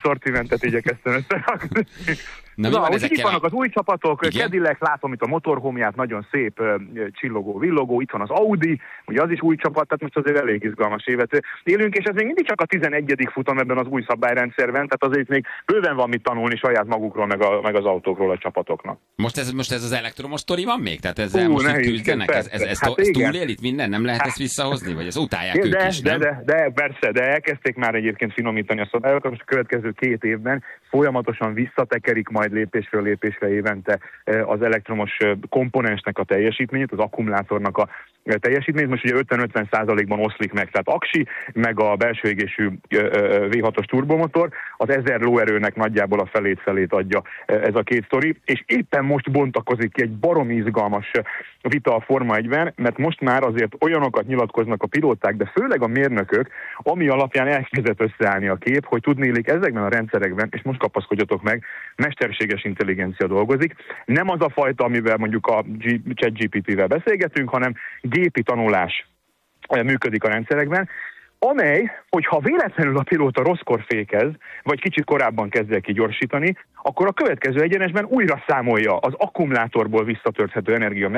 sortimentet igyekeztem összerakni. Na, úgyhogy itt vannak az új csapatok, Cadillac, látom itt a motorhomját, nagyon szép, csillogó, villogó, itt van az Audi, ugye az is új csapat, tehát most azért elég izgalmas évet élünk, és ez még mindig csak a 11. futam ebben az új szabályrendszerben, tehát azért még bőven van mit tanulni saját magukról, meg az autókról a csapatoknak. Most ez az elektromos sztori van még? Tehát ezzel most itt küzdenek? Ez túlél itt minden? Nem lehet ezt visszahozni? Vagy ez utálják ők is, nem? De persze, de elkezdték már egyébként finomítani a szabályokat, most a következő 2 évben folyamatosan visszatekerik majd lépésről lépésre évente az elektromos komponensnek a teljesítményét, az akkumulátornak a teljesítményt. Most ugye 50-50%-ban oszlik meg, tehát aksi, meg a belső égésű V6-os turbomotor, az 1000 lóerőnek nagyjából a felét adja ez a 2 sztori, és éppen most bontakozik ki egy baromi izgalmas vita a Forma 1-ben, mert most már azért olyanokat nyilatkoznak a pilóták, de főleg a mérnökök, ami alapján elkezdett összeállni a kép, hogy tudnélik ezekben a rendszerekben, és most kapaszkodjatok meg, mesterséges intelligencia dolgozik. Nem az a fajta, amivel mondjuk a ChatGPT-vel beszélgetünk, hanem gépi tanulás működik a rendszerekben, amely, hogyha véletlenül a pilóta rosszkor fékez, vagy kicsit korábban kezd el kigyorsítani, akkor a következő egyenesben újra számolja az akkumulátorból visszatölthető energia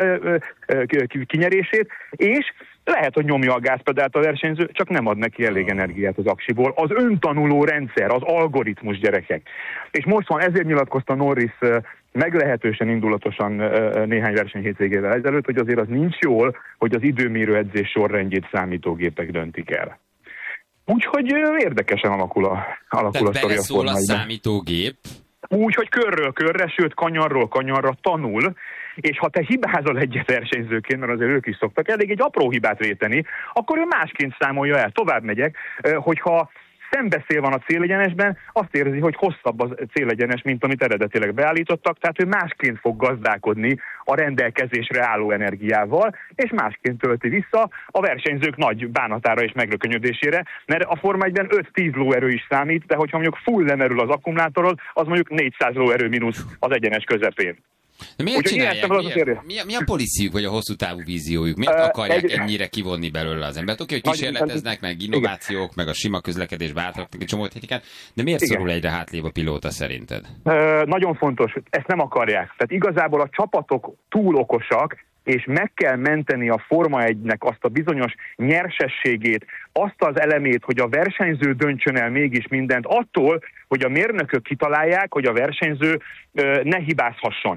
kinyerését, és lehet, hogy nyomja a gázpedált a versenyző, csak nem ad neki elég energiát az aksiból. Az öntanuló rendszer, az algoritmus, gyerekek. És most van, ezért nyilatkozta Norris meglehetősen indulatosan néhány versenyhétvégével ezelőtt, hogy azért az nincs jól, hogy az időmérő edzés sorrendjét számítógépek döntik el. Úgyhogy érdekesen alakul a sztori a beleszól a számítógép. Úgy, hogy körről körre, sőt kanyarról kanyarra tanul, és ha te hibázol egyet versenyzőként, mert azért ők is szoktak elég egy apró hibát véteni, akkor ő másként számolja el. Tovább megyek, hogyha szembeszél van a célegyenesben, azt érzi, hogy hosszabb a célegyenes, mint amit eredetileg beállítottak, tehát ő másként fog gazdálkodni a rendelkezésre álló energiával, és másként tölti vissza a versenyzők nagy bánatára és megrökönyödésére, mert a Forma 1-ben 5-10 lóerő is számít, de hogyha mondjuk full lemerül az akkumulátorod, az mondjuk 400 lóerő mínusz az egyenes közepén. De miért csinálják? Mi a policyjük, vagy a hosszú távú víziójuk? Miért akarják ennyire kivonni belőle az embert? Oké, hogy kísérleteznek, meg innovációk, meg a sima közlekedés bátraknak egy csomó technikát, de miért szorul egyre hátrébb a pilóta szerinted? Nagyon fontos, ezt nem akarják. Tehát igazából a csapatok túl okosak, és meg kell menteni a Forma 1-nek azt a bizonyos nyersességét, azt az elemét, hogy a versenyző döntsön el mégis mindent, attól, hogy a mérnökök kitalálják, hogy a versenyző ne hibázhasson.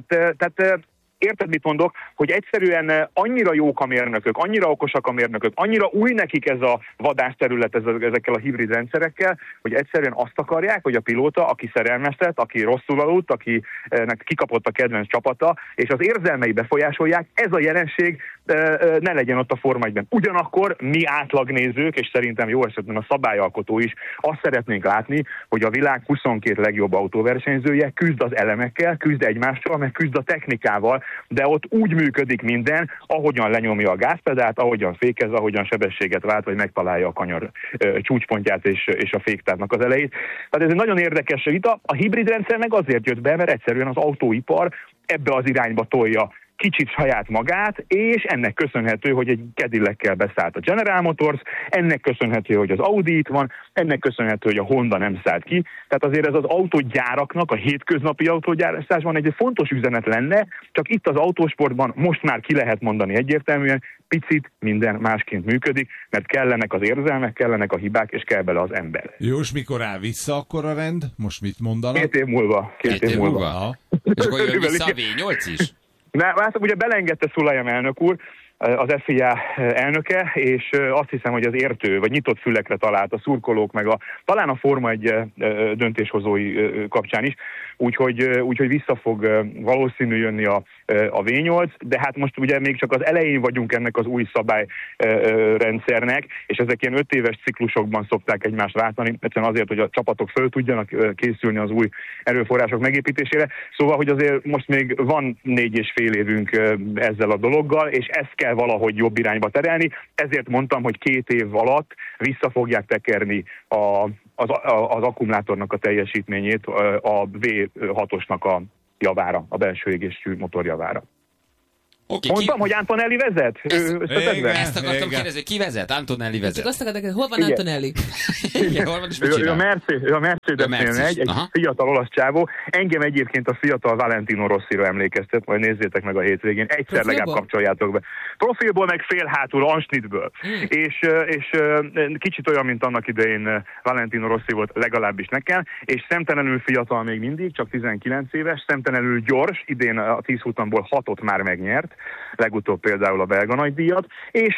Tehát érted, mit mondok? Hogy egyszerűen annyira jók a mérnökök, annyira okosak a mérnökök, annyira új nekik ez a vadászterület ezekkel a hibrid rendszerekkel, hogy egyszerűen azt akarják, hogy a pilóta, aki szerelmeztet, aki rosszul aludt, akinek kikapott a kedvenc csapata, és az érzelmei befolyásolják, ez a jelenség ne legyen ott a Forma 1-ben. Ugyanakkor mi átlagnézők, és szerintem jó esetben a szabályalkotó is, azt szeretnénk látni, hogy a világ 22 legjobb autóversenyzője küzd az elemekkel, küzd egymással, meg küzd a technikával, de ott úgy működik minden, ahogyan lenyomja a gázpedált, ahogyan fékez, ahogyan sebességet vált, vagy megtalálja a kanyar csúcspontját és a féktávnak az elejét. Tehát ez egy nagyon érdekes vita. A hibrid rendszer meg azért jött be, mert egyszerűen az autóipar ebbe az irányba tolja kicsit saját magát, és ennek köszönhető, hogy egy Cadillac-kel beszállt a General Motors, ennek köszönhető, hogy az Audi itt van, ennek köszönhető, hogy a Honda nem szállt ki. Tehát azért ez az autógyáraknak, a hétköznapi autógyártásban egy fontos üzenet lenne, csak itt az autósportban most már ki lehet mondani egyértelműen, picit minden másként működik, mert kellenek az érzelmek, kellenek a hibák, és kell bele az ember. Jó, és mikor áll vissza akkor a rend? Most mit mondanak? 2 év múlva. 2 év múlva. És akkor jön vissza a V8 is? Hát ugye belengedte Szulajam elnök úr, az FIA elnöke, és azt hiszem, hogy az értő, vagy nyitott fülekre talált a szurkolók, meg talán a Forma 1 döntéshozói kapcsán is, úgyhogy vissza fog valószínű jönni a V8, de hát most ugye még csak az elején vagyunk ennek az új szabályrendszernek, és ezek ilyen 5 éves ciklusokban szokták egymást váltani, egyszerűen azért, hogy a csapatok föl tudjanak készülni az új erőforrások megépítésére. Szóval, hogy azért most még van 4,5 évünk ezzel a dologgal, és ezt kell valahogy jobb irányba terelni. Ezért mondtam, hogy 2 év alatt vissza fogják tekerni az akkumulátornak a teljesítményét a V6-osnak a javára, a belső égésű motor javára. Mondtam, hogy Antonelli vezet? Ezt akartam kérdezni, ki vezet? Antonelli vezet. Csak azt akartam, hol van Antonelli? Igen, hol van, és mit csinál? Ő a Mercedesnél megy, egy fiatal olasz csávó. Engem egyébként a fiatal Valentino Rossira emlékeztet, majd nézzétek meg a hétvégén. Egyszer legalább kapcsoljátok be. Profilból, meg félhátul, ansnitből. És kicsit olyan, mint annak idején Valentino Rossi volt, legalábbis nekem, és szemtelenül fiatal még mindig, csak 19 éves, szemtelenül gyors, idén a 10 futamból 6-ot már megnyert, legutóbb például a belga nagydíjat, és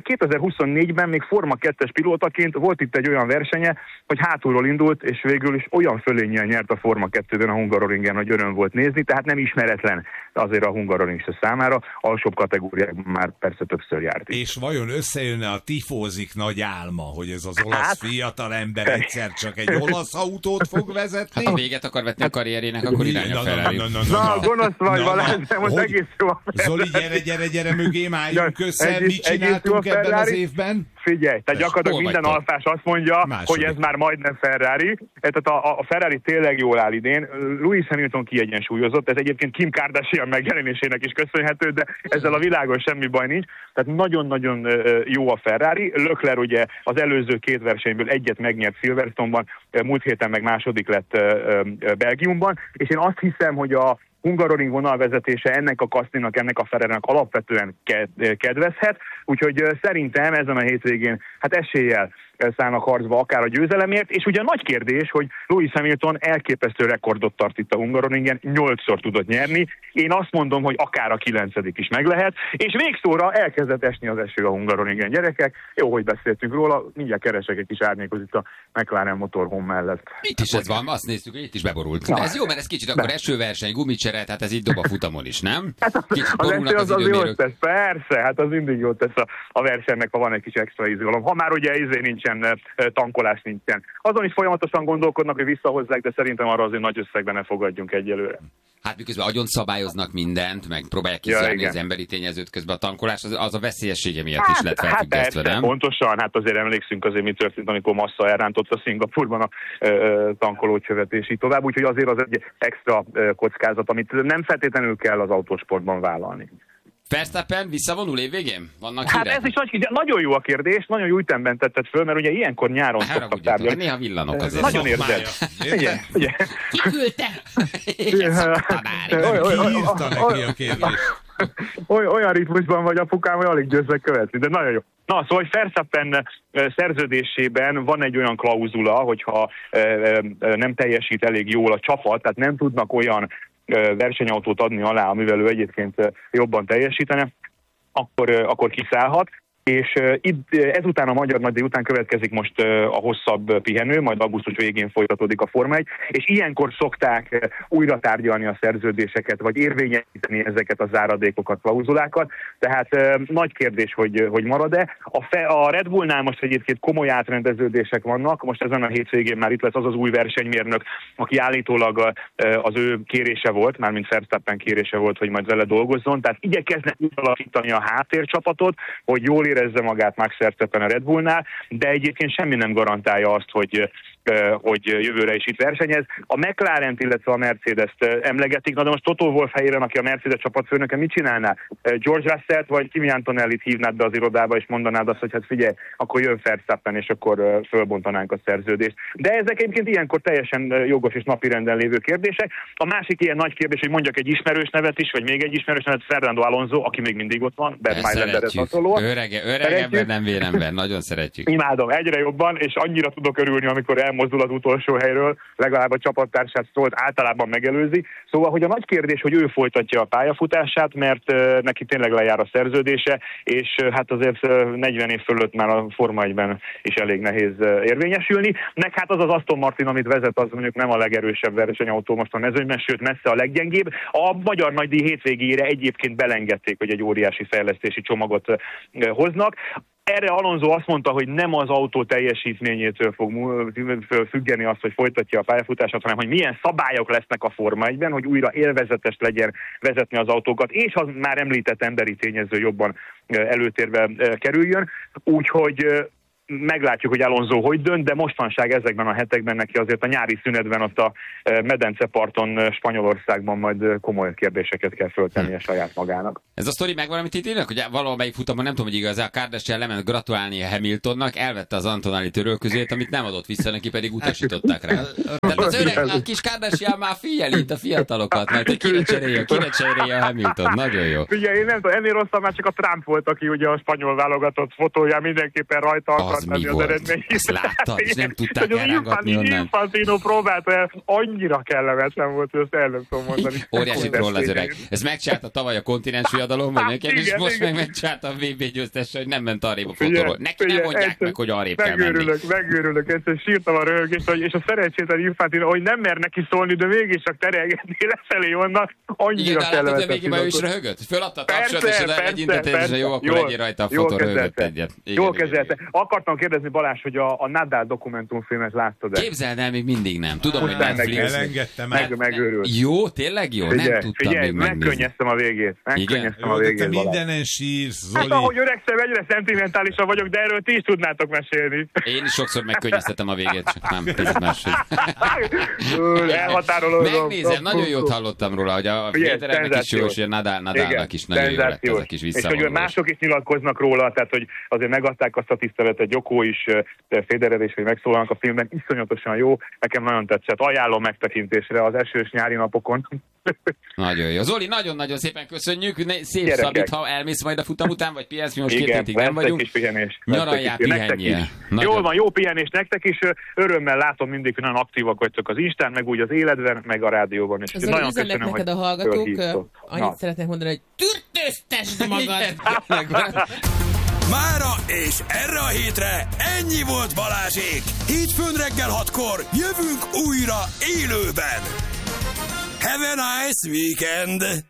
2024-ben még Forma 2-es pilótaként volt itt egy olyan versenye, hogy hátulról indult, és végül is olyan fölénnyel nyert a Forma 2-ben a Hungaroringen, hogy öröm volt nézni, tehát nem ismeretlen azért a hungaroringista számára, alsóbb kategóriákban már persze többször járt. És vajon összejönne a tifózik nagy álma, hogy ez az olasz fiatal ember egyszer csak egy olasz autót fog vezetni? Hát ha véget akar vetni a karrierjének, akkor irány a Ferrari. Na, gonosz vagy, Balázs, de most egész jó. Zoli, gyere mögém, álljunk össze, mit csináltunk ebben az évben? Figyelj, tehát gyakorlatilag minden alfás azt mondja, hogy ez már majdnem Ferrari. Tehát a Ferrari tényleg jól áll idén. Lewis Hamilton kiegyensúlyozott, ez egyébként Kim Kardashian megjelenésének is köszönhető, de ezzel a világon semmi baj nincs. Tehát nagyon-nagyon jó a Ferrari. Leclerc ugye az előző 2 versenyből egyet megnyert Silverstone-ban, múlt héten meg második lett Belgiumban, és én azt hiszem, hogy a Hungaroring vonalvezetése ennek a Kaszlinak, ennek a Ferrarinak alapvetően kedvezhet, úgyhogy szerintem ezen a hétvégén hát eséllyel szállnak harcba akár a győzelemért, és ugye a nagy kérdés, hogy Lewis Hamilton elképesztő rekordot tart itt a Hungaroringen, 8-szor tudott nyerni, én azt mondom, hogy akár a 9. is meg lehet, és végszóra elkezdett esni az eső a Hungaroringen, gyerekek, jó, hogy beszéltünk róla, mindjárt keresek egy kis árnyékot itt a McLaren motorhome mellett. Itt is ez van, azt néztük, hogy itt is beborult. De ez jó, mert ez kicsit akkor esőverseny, gumicsere, tehát ez így dob a futamon is, nem? Kicsit az eső az jót tesz, persze, hát az mindig jót tesz a versenynek, ha van egy kis extra izgalom. Ha már ugye nincsen, tankolás nincsen. Azon is folyamatosan gondolkodnak, hogy visszahozzák, de szerintem arra azért nagy összegben ne fogadjunk egyelőre. Hát miközben agyon szabályoznak mindent, meg próbálják kizárni az emberi tényezőt közben a tankolás, az a veszélyessége miatt is lett felfüggesztve, nem? Pontosan, hát azért emlékszünk azért, mi történt, amikor Massa elrántotta Szingapurban a tankolócsövet és így tovább, úgyhogy azért az egy extra kockázat, amit nem feltétlenül kell az autósportban vállalni. Verstappen visszavonul évvégén? Vannak hírek? Hát ez is nagyon jó a kérdés, nagyon jó ütemben tetted föl, mert ugye ilyenkor nyáron szoktak tárgyalni. Néha villanok azért. Nagyon érzed. Ki küldte? Ki írta neki a kérdést? Olyan ritmusban vagy, apukám, hogy alig győzlek követni, de nagyon jó. Na, szóval Verstappen szerződésében van egy olyan klauzula, hogyha nem teljesít elég jól a csapat, tehát nem tudnak olyan versenyautót adni alá, amivel ő egyébként jobban teljesítene, akkor kiszállhat. És ezután a magyar nagydíj után következik most a hosszabb pihenő, majd augusztus végén folytatódik a Forma 1, és ilyenkor szokták újra tárgyalni a szerződéseket, vagy érvényesíteni ezeket a záradékokat, klauzulákat. Tehát nagy kérdés, hogy marad-e. A Red Bullnál most egyébként komoly átrendeződések vannak, most ezen a hétvégén már itt lesz az új versenymérnök, aki állítólag az ő kérése volt, mármint Verstappen kérése volt, hogy majd vele dolgozzon, tehát igyekeznek alakítani a háttércsapatot, hogy jól érezze magát Max Verstappen a Red Bullnál, de egyébként semmi nem garantálja azt, hogy jövőre is itt versenyez. A McLaren-t, illetve a Mercedes-t emlegetik, na de most Toto Wolff helyében, aki a Mercedes csapatfőnöke, mit csinálná? George Russell-t vagy Kimi Antonellit hívnád be az irodába, és mondanád azt, hogy hát figyelj, akkor jön Verstappen, és akkor fölbontanánk a szerződést. De ezek egyébként ilyenkor teljesen jogos és napirenden lévő kérdések. A másik ilyen nagy kérdés, hogy mondjak egy ismerős nevet is, vagy még egy ismerős nevet, Fernando Alonso, aki még mindig ott van, Bert Mailenderhez hasonlóan. Öreg ember, nem vérember, nagyon szeretjük. Imádom, egyre jobban, és annyira tudok örülni, amikor elmozdul az utolsó helyről, legalább a csapattársát szólt általában megelőzi. Szóval, hogy a nagy kérdés, hogy ő folytatja a pályafutását, mert neki tényleg lejár a szerződése, és hát azért 40 év fölött már a Forma 1-ben is elég nehéz érvényesülni. Meg hát az Aston Martin, amit vezet, az mondjuk nem a legerősebb versenyautó most a mezőnyben, sőt messze a leggyengébb. A magyar nagydíj hétvégére egyébként belengedték, hogy egy óriási fejlesztési csomagot hoznak. Erre Alonso azt mondta, hogy nem az autó teljesítményétől fog függeni azt, hogy folytatja a pályafutását, hanem hogy milyen szabályok lesznek a Forma 1-ben, hogy újra élvezetes legyen vezetni az autókat, és az már említett emberi tényező jobban előtérbe kerüljön. Úgyhogy meglátjuk, hogy Alonso hogy dönt, de mostanság ezekben a hetekben neki azért a nyári szünetben ott a medenceparton Spanyolországban majd komoly kérdéseket kell föltennie saját magának. Ez a sztori megvan, amit itt írnak, hogy valamelyik futamon, nem tudom, hogy igaz, a Kardashian lement gratulálni a Hamiltonnak, elvette az Antonelli törölközőjét, amit nem adott vissza neki, pedig utasították rá. Tehát az öreg, a kis Kardashian már figyeli itt a fiatalokat, mert kire cserélje a Hamilton. Nagyon jó. Ugye, én nem tudom, ennél rosszabb már csak a Trump volt, aki ugye a spanyol válogatott fotóján mindenképpen rajta akart lenni az eredmény. Azt láttad, és nem tudták elrángatni onnan. Infantino próbálta el, annyira kellemetlen volt, hogy ezt el nem tudom mondani. Óriási troll az öreg. Ez megcsinálta tavaly a kontinens viadalom, vagy neked, és most meg megcsinálta a VB győztessel, hogy nem ment arrébb a fotóról. Neki nem mondják meg, hogy arrébb kell menni. Megőrülök, egyszerűen sírtam a röhögést, és a szerencsétlen Infantino, hogy nem mer neki szólni, de mégis csak terelgetni lefelé onnan, annyira kellemetlen. Igen, de végében ő is röhögött. Föladta a tapsot, és az elegyintetett, és jó, akkor legyél rajta a fotó, röhögött egyet. Jól kezelte. Akartam kérdezni, Balázs, hogy a Nadal dokumentumfilmet láttad-e? Képzeld el, még mindig nem. Tudom, hogy Netflix. Megörült. Jó, tényleg jó? Nem tudtam még megnézni. Megkönnyeztem a végét. Te mindenen sírsz, Zoli. Hát ahogy öregszem, egyre szentimentálisabb vagyok, de erről ti is tudnátok mesélni. Én is sokszor megkönnyeztetem a végét, csak nem picit máshogy. Elhatároló. Megnézem, nagyon jót hallottam róla, hogy a Federernek is jó, és a Nadalnak is nagyon jó lett ez a kis visszavonulós. És hogy mások is nyilatkoznak róla, tehát hogy azért megadták azt a tiszteletet, Joko is, Federer is, hogy megszólalnak a filmben, iszonyatosan jó, nekem nagyon tetszett, ajánlom megtekintésre az esős nyári napokon. Nagyon jó. Zoli, nagyon-nagyon szépen köszönjük, szép szabít, ha elmész majd a futam után, vagy pihensz, mi most 2 hétig nem vagyunk. Nyaraljál, pihenjél. Jól van, jó pihenés nektek is, örömmel látom mindig, hogy nagyon aktívak vagytok az Instán, meg úgy az életben, meg a rádióban. És Zoli, nagyon köszönöm, neked a hallgatók, annyit szeretnék mondani, hogy türtöztesd magad! Mára és erre a hétre ennyi volt Balázsék! Hétfőn reggel 6-kor jövünk újra élőben! Have a nice weekend!